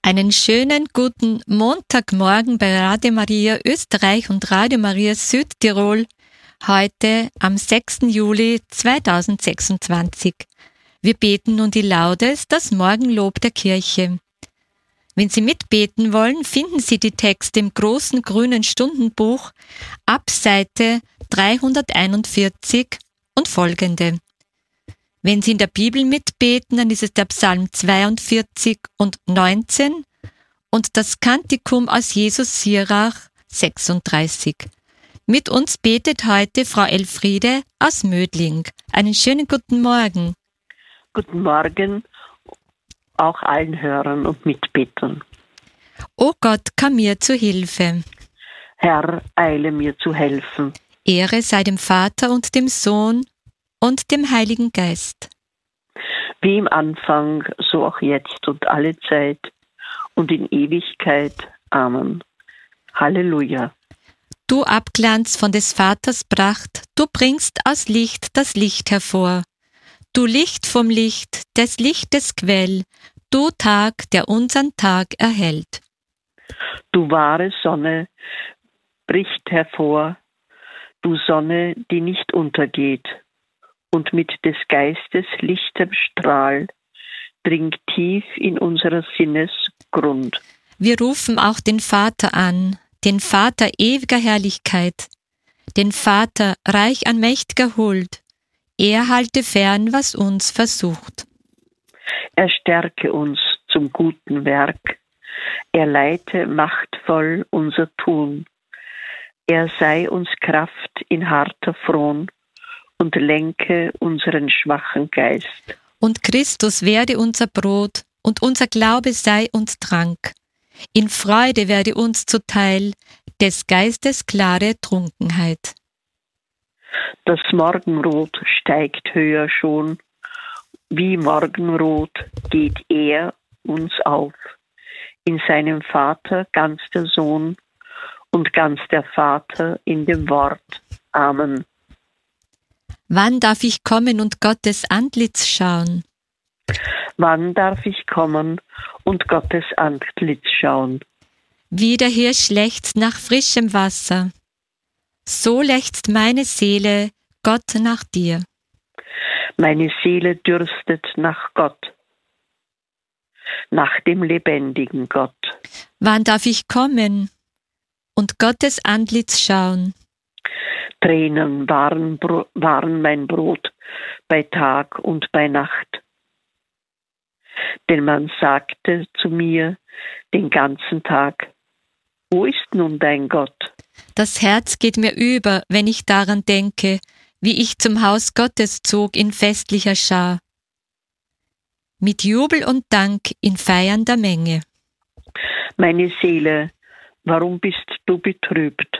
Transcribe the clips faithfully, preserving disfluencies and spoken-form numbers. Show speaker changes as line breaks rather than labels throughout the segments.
Einen schönen guten Montagmorgen bei Radio Maria Österreich und Radio Maria Südtirol, heute am sechsten Juli zweitausendsechsundzwanzig. Wir beten nun die Laudes, das Morgenlob der Kirche. Wenn Sie mitbeten wollen, finden Sie die Texte im großen grünen Stundenbuch ab Seite dreihunderteinundvierzig und folgende. Wenn Sie in der Bibel mitbeten, dann ist es der Psalm zweiundvierzig und neunzehn und das Kantikum aus Jesus Sirach sechsunddreißig. Mit uns betet heute Frau Elfriede aus Mödling. Einen schönen guten Morgen.
Guten Morgen auch allen Hörern und Mitbetern.
O Gott, komm mir zu Hilfe.
Herr, eile mir zu helfen.
Ehre sei dem Vater und dem Sohn und dem Heiligen Geist.
Wie im Anfang, so auch jetzt und alle Zeit und in Ewigkeit. Amen. Halleluja.
Du Abglanz von des Vaters Pracht, du bringst aus Licht das Licht hervor. Du Licht vom Licht, des Lichtes Quell, du Tag, der unseren Tag erhellt.
Du wahre Sonne, bricht hervor, du Sonne, die nicht untergeht, und mit des Geistes lichtem Strahl dringt tief in unserer Sinnesgrund.
Wir rufen auch den Vater an, den Vater ewiger Herrlichkeit, den Vater reich an mächtiger Huld. Er halte fern, was uns versucht.
Er stärke uns zum guten Werk, er leite machtvoll unser Tun. Er sei uns Kraft in harter Fron und lenke unseren schwachen Geist.
Und Christus werde unser Brot, und unser Glaube sei uns Trank. In Freude werde uns zuteil des Geistes klare Trunkenheit.
Das Morgenrot steigt höher schon, wie Morgenrot geht er uns auf. In seinem Vater ganz der Sohn und ganz der Vater in dem Wort. Amen.
Wann darf ich kommen und Gottes Antlitz schauen?
Wann darf ich kommen und Gottes Antlitz schauen?
Wie der Hirsch lechzt nach frischem Wasser, so lechzt meine Seele Gott nach dir.
Meine Seele dürstet nach Gott, nach dem lebendigen Gott.
Wann darf ich kommen und Gottes Antlitz schauen?
Tränen waren, waren mein Brot bei Tag und bei Nacht. Denn man sagte zu mir den ganzen Tag, wo ist nun dein Gott?
Das Herz geht mir über, wenn ich daran denke, wie ich zum Haus Gottes zog in festlicher Schar. Mit Jubel und Dank in feiernder Menge.
Meine Seele, warum bist du betrübt?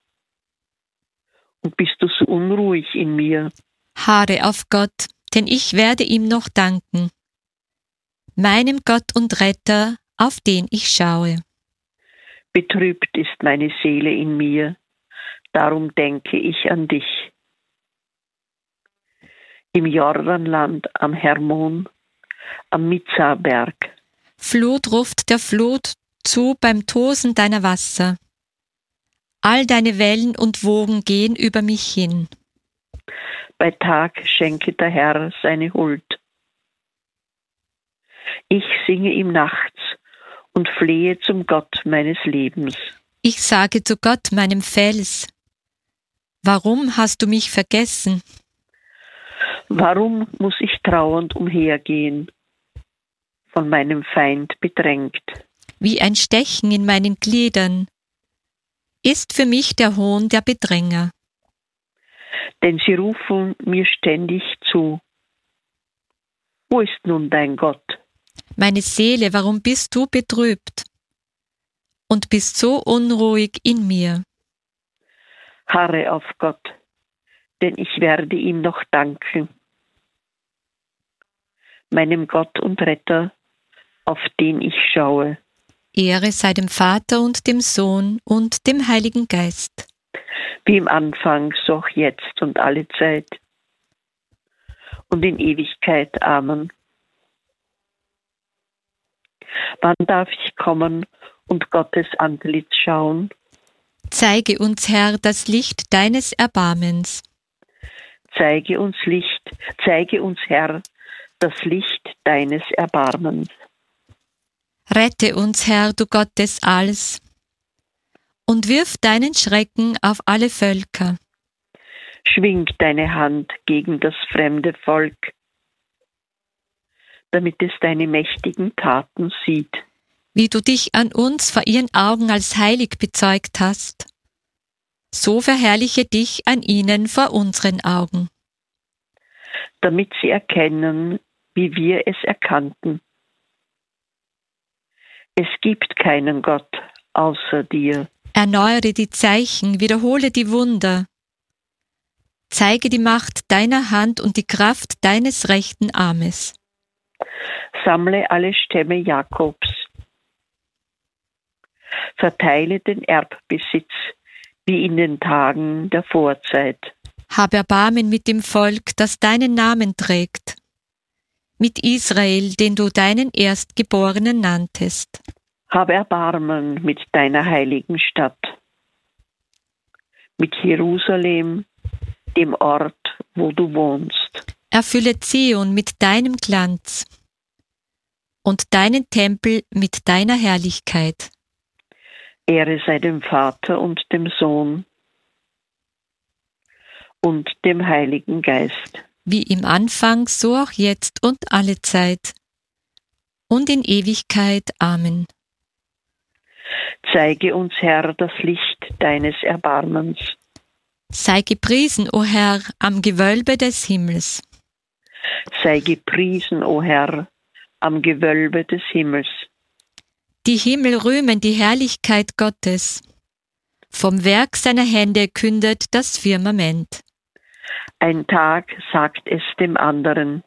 Und bist du so unruhig in mir?
Harre auf Gott, denn ich werde ihm noch danken. Meinem Gott und Retter, auf den ich schaue.
Betrübt ist meine Seele in mir, darum denke ich an dich. Im Jordanland, am Hermon, am Mizar-Berg.
Flut ruft der Flut zu beim Tosen deiner Wasser. All deine Wellen und Wogen gehen über mich hin.
Bei Tag schenke der Herr seine Huld. Ich singe ihm nachts und flehe zum Gott meines Lebens.
Ich sage zu Gott, meinem Fels, warum hast du mich vergessen?
Warum muss ich trauernd umhergehen, von meinem Feind bedrängt?
Wie ein Stechen in meinen Gliedern ist für mich der Hohn der Bedränger.
Denn sie rufen mir ständig zu. Wo ist nun dein Gott?
Meine Seele, warum bist du betrübt und bist so unruhig in mir?
Harre auf Gott, denn ich werde ihm noch danken. Meinem Gott und Retter, auf den ich schaue.
Ehre sei dem Vater und dem Sohn und dem Heiligen Geist.
Wie im Anfang, so auch jetzt und alle Zeit und in Ewigkeit. Amen. Wann darf ich kommen und Gottes Antlitz schauen?
Zeige uns, Herr, das Licht deines Erbarmens.
Zeige uns Licht, zeige uns, Herr, das Licht deines Erbarmens.
Rette uns, Herr, du Gott des Alls, und wirf deinen Schrecken auf alle Völker.
Schwing deine Hand gegen das fremde Volk, damit es deine mächtigen Taten sieht.
Wie du dich an uns vor ihren Augen als heilig bezeugt hast, so verherrliche dich an ihnen vor unseren Augen.
Damit sie erkennen, wie wir es erkannten. Es gibt keinen Gott außer dir.
Erneuere die Zeichen, wiederhole die Wunder. Zeige die Macht deiner Hand und die Kraft deines rechten Armes.
Sammle alle Stämme Jakobs. Verteile den Erbbesitz wie in den Tagen der Vorzeit.
Hab Erbarmen mit dem Volk, das deinen Namen trägt, mit Israel, den du deinen Erstgeborenen nanntest.
Hab Erbarmen mit deiner heiligen Stadt, mit Jerusalem, dem Ort, wo du wohnst.
Erfülle Zion mit deinem Glanz und deinen Tempel mit deiner Herrlichkeit.
Ehre sei dem Vater und dem Sohn und dem Heiligen Geist.
Wie im Anfang, so auch jetzt und alle Zeit und in Ewigkeit. Amen.
Zeige uns, Herr, das Licht deines Erbarmens.
Sei gepriesen, o Herr, am Gewölbe des Himmels.
Sei gepriesen, o Herr, am Gewölbe des Himmels.
Die Himmel rühmen die Herrlichkeit Gottes. Vom Werk seiner Hände kündet das Firmament.
Ein Tag sagt es dem anderen.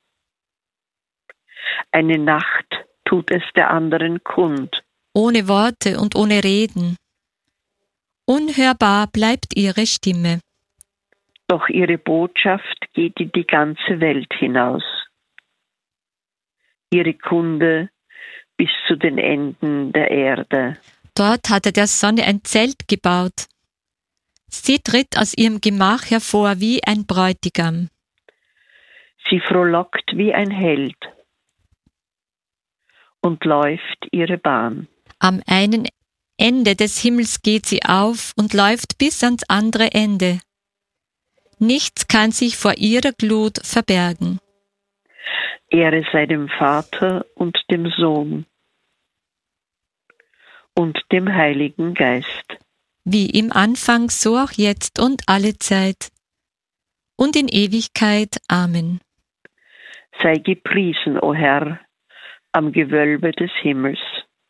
Eine Nacht tut es der anderen kund.
Ohne Worte und ohne Reden. Unhörbar bleibt ihre Stimme.
Doch ihre Botschaft geht in die ganze Welt hinaus. Ihre Kunde bis zu den Enden der Erde.
Dort hat er der Sonne ein Zelt gebaut. Sie tritt aus ihrem Gemach hervor wie ein Bräutigam.
Sie frohlockt wie ein Held und läuft ihre Bahn.
Am einen Ende des Himmels geht sie auf und läuft bis ans andere Ende. Nichts kann sich vor ihrer Glut verbergen.
Ehre sei dem Vater und dem Sohn und dem Heiligen Geist.
Wie im Anfang, so auch jetzt und alle Zeit und in Ewigkeit. Amen.
Sei gepriesen, o Herr, am Gewölbe des Himmels.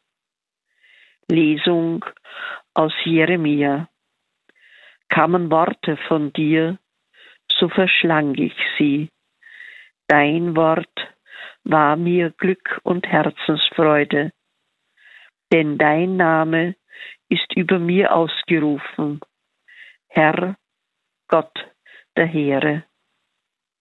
Lesung aus Jeremia. Kamen Worte von dir, so verschlang ich sie. Dein Wort war mir Glück und Herzensfreude, denn dein Name ist über mir ausgerufen, Herr, Gott der Heere.